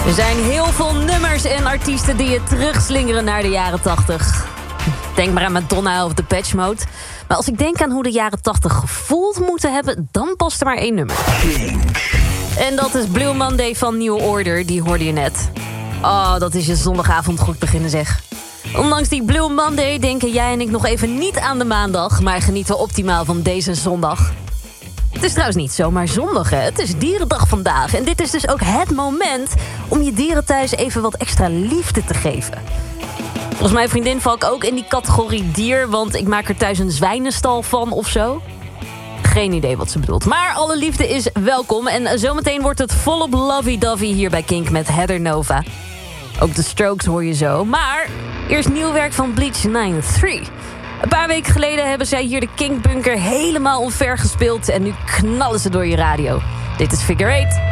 Er zijn heel veel nummers en artiesten die je terugslingeren naar de jaren 80. Denk maar aan Madonna of Depeche Mode. Maar als ik denk aan hoe de jaren 80 gevoeld moeten hebben, dan past er maar één nummer. En dat is Blue Monday van New Order, die hoorde je net. Oh, dat is je zondagavond goed beginnen, zeg. Ondanks die Blue Monday denken jij en ik nog even niet aan de maandag, maar genieten optimaal van deze zondag. Het is trouwens niet zomaar zondag, hè. Het is dierendag vandaag. En dit is dus ook het moment om je dieren thuis even wat extra liefde te geven. Volgens mijn vriendin val ik ook in die categorie dier, want ik maak er thuis een zwijnenstal van of zo. Geen idee wat ze bedoelt. Maar alle liefde is welkom. En zometeen wordt het volop lovey-dovey hier bij Kink met Heather Nova. Ook de Strokes hoor je zo. Maar eerst nieuw werk van Bleach 93. Een paar weken geleden hebben zij hier de Kink Bunker helemaal omver gespeeld. En nu knallen ze door je radio. Dit is Figure 8.